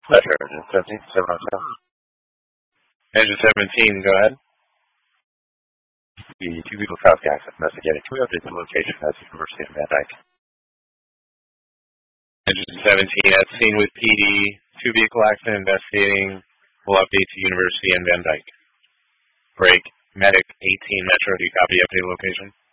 Pleasure. Engine 17, go ahead. The two people traffic accident investigating Toyota at the location at the University of Van Dyke. Engine 17 at scene with PD. Two vehicle accident investigating. Will update to University and Van Dyke. Break. Medic 18 Metro. Do you copy update location?